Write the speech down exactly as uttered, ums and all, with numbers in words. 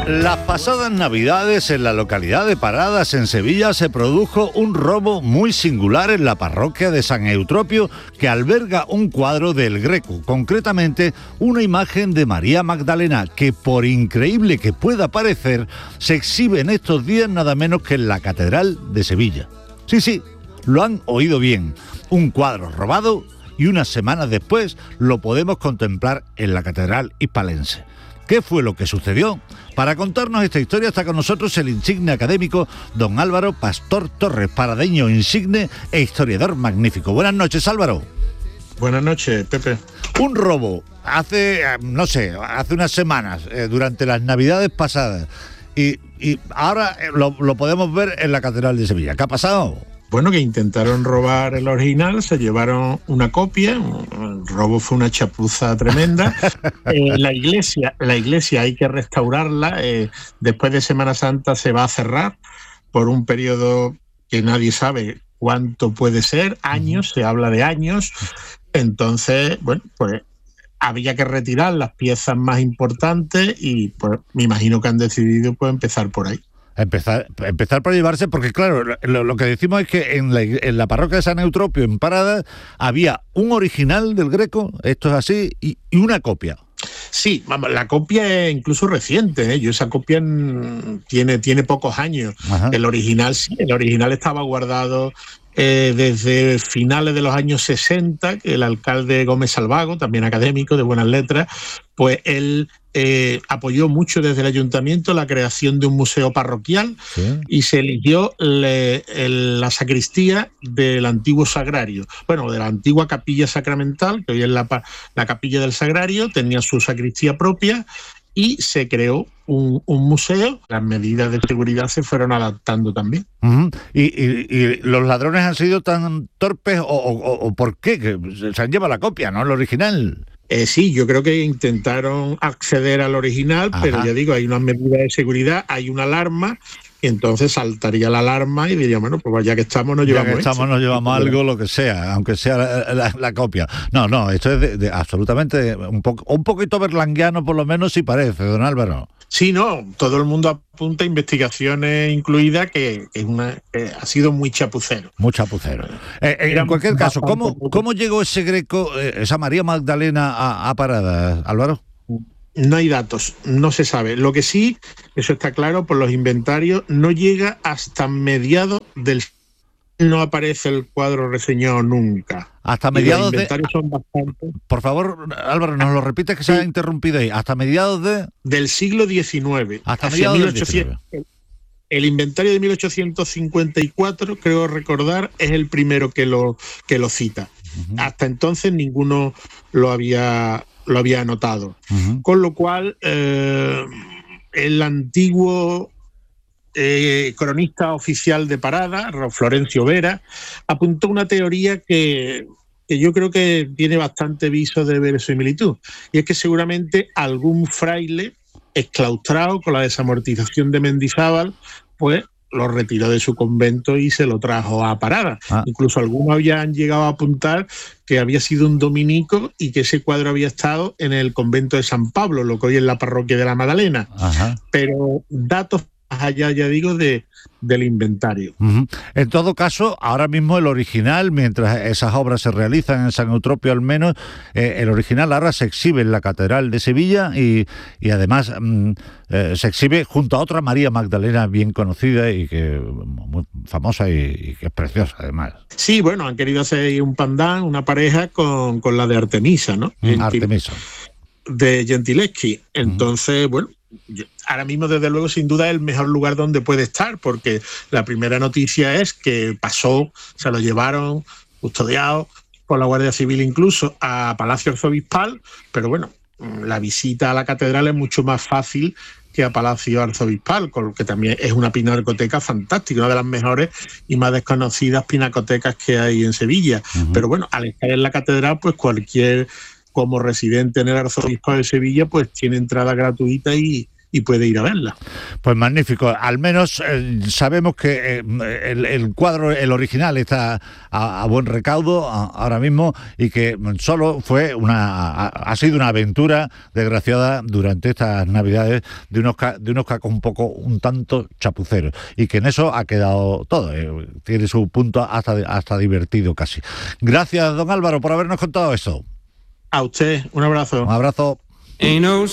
Las pasadas Navidades en la localidad de Paradas, en Sevilla, se produjo un robo muy singular en la parroquia de San Eutropio, que alberga un cuadro del Greco, concretamente una imagen de María Magdalena, que por increíble que pueda parecer, se exhibe en estos días nada menos que en la Catedral de Sevilla. Sí, sí, lo han oído bien, un cuadro robado y unas semanas después lo podemos contemplar en la Catedral hispalense. ¿Qué fue lo que sucedió? Para contarnos esta historia está con nosotros el insigne académico don Álvaro Pastor Torres, paradeño insigne e historiador magnífico. Buenas noches, Álvaro. Buenas noches, Pepe. Un robo hace, no sé, hace unas semanas, eh, durante las Navidades pasadas, y, y ahora lo, lo podemos ver en la Catedral de Sevilla. ¿Qué ha pasado? Bueno, que intentaron robar el original, se llevaron una copia, el robo fue una chapuza tremenda. Eh, la iglesia, la iglesia hay que restaurarla, eh, después de Semana Santa se va a cerrar por un periodo que nadie sabe cuánto puede ser, años, se habla de años, entonces, bueno, pues había que retirar las piezas más importantes y pues me imagino que han decidido pues empezar por ahí. Empezar, empezar por llevarse, porque claro, lo, lo que decimos es que en la, en la parroquia de San Eutropio, en Paradas, había un original del Greco, esto es así, y, y una copia. Sí, vamos, la copia es incluso reciente, ¿eh? Yo esa copia n- tiene, tiene pocos años. Ajá. El original sí, el original estaba guardado eh, desde finales de los años sesenta, que el alcalde Gómez Salvago, también académico de buenas letras, pues él eh, apoyó mucho desde el ayuntamiento la creación de un museo parroquial, ¿sí? Y se eligió le, el, la sacristía del antiguo sagrario, bueno, de la antigua capilla sacramental, que hoy es la, la capilla del sagrario, tenía su sacristía propia, y se creó un, un museo. Las medidas de seguridad se fueron adaptando también. Uh-huh. ¿Y, y, ¿Y los ladrones han sido tan torpes o, o, o por qué? Que se han llevado la copia, ¿no? El original. Eh, sí, yo creo que intentaron acceder al original, Ajá. pero ya digo, hay unas medidas de seguridad, hay una alarma, y entonces saltaría la alarma y diría, bueno, pues ya que estamos nos llevamos Ya que estamos esto. nos llevamos algo, lo que sea, aunque sea la, la, la copia. No, no, esto es de, de, absolutamente un, po- un poquito berlanguiano, por lo menos, si parece, don Álvaro. Sí, no, todo el mundo apunta, investigaciones incluidas, que, que, una, que ha sido muy chapucero. Muy chapucero. Eh, eh, en cualquier caso, ¿cómo, ¿cómo llegó ese Greco, eh, esa María Magdalena a, a Paradas, Álvaro? No hay datos, no se sabe. Lo que sí, eso está claro por los inventarios, no llega hasta mediados del... No aparece el cuadro reseñado nunca. Hasta mediados de... Los inventarios de... son bastante... Por favor, Álvaro, nos lo repites que sí. Se ha interrumpido ahí. Hasta mediados de... Del siglo diecinueve. Hasta mediados del diecinueve. El, el inventario de mil ochocientos cincuenta y cuatro, creo recordar, es el primero que lo, que lo cita. Uh-huh. Hasta entonces ninguno lo había... lo había anotado. Uh-huh. Con lo cual, eh, el antiguo eh, cronista oficial de Parada, Florencio Vera, apuntó una teoría que, que yo creo que tiene bastante viso de verosimilitud, y es que seguramente algún fraile exclaustrado con la desamortización de Mendizábal, pues lo retiró de su convento y se lo trajo a Parada. Ah. Incluso algunos habían llegado a apuntar que había sido un dominico y que ese cuadro había estado en el convento de San Pablo, lo que hoy es la parroquia de la Magdalena. Ajá. Pero datos más allá, ya digo, de, del inventario. Uh-huh. En todo caso, ahora mismo el original, mientras esas obras se realizan en San Eutropio al menos, eh, el original ahora se exhibe en la Catedral de Sevilla y, y además mm, eh, se exhibe junto a otra María Magdalena bien conocida y que muy famosa y, y que es preciosa además. Sí, bueno, han querido hacer un pandán, una pareja con, con la de Artemisa, ¿no? Mm, Artemisa. De Gentileschi. Entonces, uh-huh. bueno, ahora mismo, desde luego, sin duda, es el mejor lugar donde puede estar, porque la primera noticia es que pasó, se lo llevaron custodiado por la Guardia Civil incluso a Palacio Arzobispal, pero bueno, la visita a la catedral es mucho más fácil que a Palacio Arzobispal, con lo que también es una pinacoteca fantástica, una de las mejores y más desconocidas pinacotecas que hay en Sevilla. Uh-huh. Pero bueno, al estar en la catedral, pues cualquier... como residente en el Arzobispo de Sevilla, pues tiene entrada gratuita y, y puede ir a verla. Pues magnífico, al menos eh, sabemos que eh, el, el cuadro, el original, está a, a buen recaudo a, ahora mismo, y que solo fue una ha, ha sido una aventura desgraciada durante estas navidades de unos de unos cacos un poco un tanto chapuceros, y que en eso ha quedado todo, eh, tiene su punto hasta hasta divertido casi. Gracias, don Álvaro, por habernos contado eso. A usted, un abrazo. Un abrazo.